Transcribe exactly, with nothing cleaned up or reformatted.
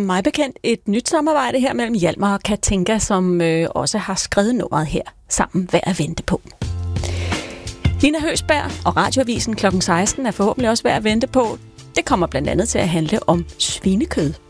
mig bekendt et nyt samarbejde her mellem Hjalmar og Katinka, som øh, også har skrevet nummeret her sammen, værd at vente på. Nina Høsberg og Radioavisen klokken seksten er forhåbentlig også værd at vente på. Det kommer blandt andet til at handle om svinekød.